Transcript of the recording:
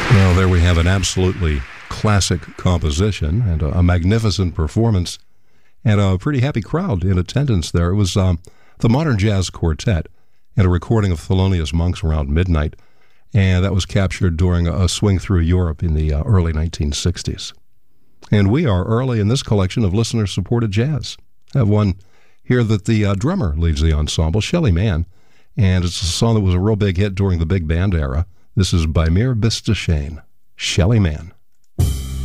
Well, there we have an absolutely classic composition and a magnificent performance and a pretty happy crowd in attendance there. It was the Modern Jazz Quartet and a recording of Thelonious Monk's around midnight, and that was captured during a swing through Europe in the early 1960s. And we are early in this collection of listener-supported jazz. I have one here that the drummer leads the ensemble, Shelly Manne, and it's a song that was a real big hit during the big band era. This is By Mir Bistashane, Shelly Manne.